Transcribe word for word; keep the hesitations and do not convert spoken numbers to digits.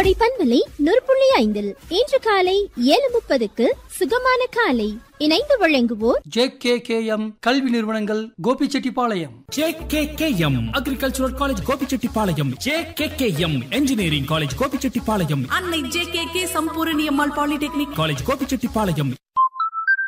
கோடை பண்பலை நூறு புள்ளி ஐந்தில் இன்று காலை ஏழு முப்பதுக்கு சுகமான காலை இணைந்து வழங்குவோர் ஜே கே கே எம் கல்வி நிறுவனங்கள் Gobichettipalayam, J K K M agricultural college Gobichettipalayam, J K K M engineering college Gobichettipalayam, அன்னை ஜே கே கே சம்பூரணி அம்மாள் பாலிடெக்னிக் காலேஜ் கோபிச்செட்டிப்பாளையம்.